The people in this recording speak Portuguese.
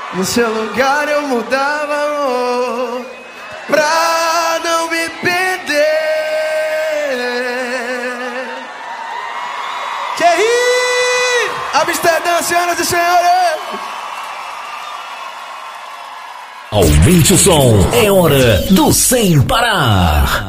No seu lugar eu mudava, amor, pra não me perder. Que rir! Amsterdã, senhoras e senhores! Aumente o som, é hora do Sem Parar.